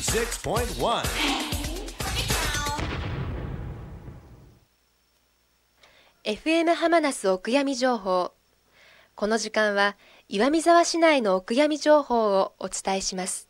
96.1 FM 浜那須お悔やみ情報。この時間は岩見沢市内のお悔やみ情報をお伝えします。